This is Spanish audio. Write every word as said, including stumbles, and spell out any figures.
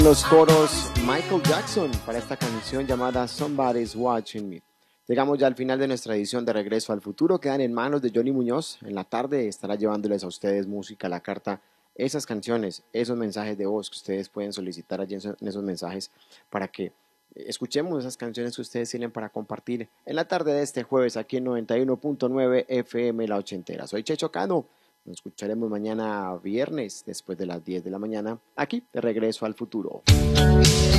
Los coros Michael Jackson para esta canción llamada Somebody's Watching Me. Llegamos ya al final de nuestra edición de Regreso al Futuro. Quedan en manos de Johnny Muñoz. En la tarde estará llevándoles a ustedes música, la carta, esas canciones, esos mensajes de voz que ustedes pueden solicitar allí en esos mensajes para que escuchemos esas canciones que ustedes tienen para compartir en la tarde de este jueves aquí en noventa y uno punto nueve F M La Ochentera. Soy Checho Cano. Nos escucharemos mañana viernes después de las diez de la mañana aquí de Regreso al Futuro.